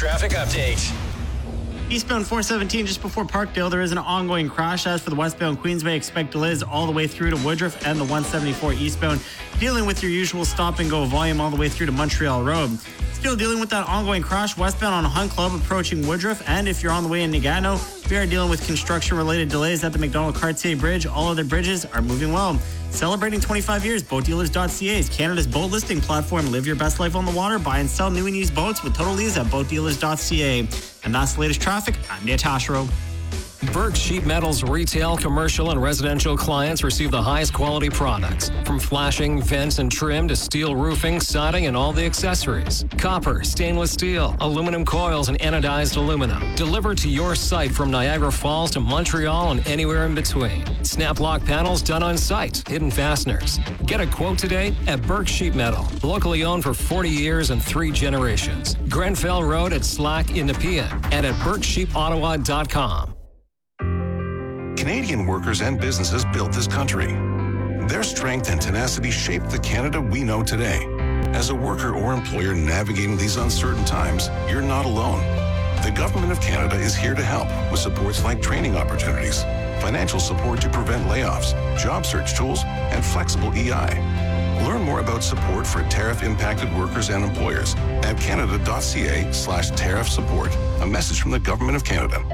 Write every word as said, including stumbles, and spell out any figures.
traffic update. Eastbound four seventeen just before Parkdale, there is an ongoing crash. As for the westbound Queensway, expect delays all the way through to Woodruff and the one seventy-four eastbound. Dealing with your usual stop and go volume all the way through to Montreal Road. Still dealing with that ongoing crash westbound on Hunt Club approaching Woodruff. And if you're on the way in Nagano, we are dealing with construction-related delays at the McDonald-Cartier Bridge. All other bridges are moving well. Celebrating twenty-five years, boat dealers dot c a is Canada's boat listing platform. Live your best life on the water. Buy and sell new and used boats with total lease at boat dealers dot c a. And that's the latest traffic. I'm Nate Tashro. Burke Sheet Metal's retail, commercial, and residential clients receive the highest quality products. From flashing, vents, and trim to steel roofing, siding, and all the accessories. Copper, stainless steel, aluminum coils, and anodized aluminum. Delivered to your site from Niagara Falls to Montreal and anywhere in between. Snap lock panels done on site. Hidden fasteners. Get a quote today at Burke Sheet Metal. Locally owned for forty years and three generations. Grenfell Road at Slack in Nepean and at burke sheep ottawa dot com. Canadian workers and businesses built this country. Their strength and tenacity shaped the Canada we know today. As a worker or employer navigating these uncertain times, you're not alone. The Government of Canada is here to help with supports like training opportunities, financial support to prevent layoffs, job search tools, and flexible E I. Learn more about support for tariff-impacted workers and employers at canada dot c a slash tariff support. A message from the Government of Canada.